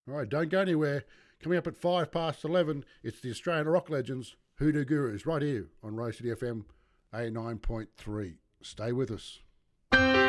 All right, don't go anywhere. Coming up at 11:05, it's the Australian Rock Legends, Hoodoo Gurus, right here on Rose City FM 89.3. Stay with us.